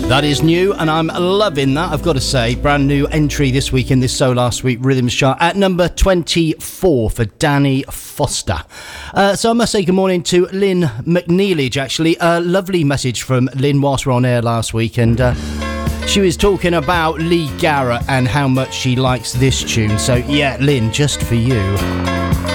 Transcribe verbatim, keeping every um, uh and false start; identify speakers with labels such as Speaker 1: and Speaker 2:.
Speaker 1: That is new, and I'm loving that, I've got to say. Brand new entry this week in this So Last Week Rhythms chart at number twenty-four for Danny Foster. Uh, so I must say good morning to Lynn McNeilage, actually. A lovely message from Lynn whilst we were on air last week, and uh, she was talking about Lee Garrett and how much she likes this tune. So yeah, Lynn, just for you.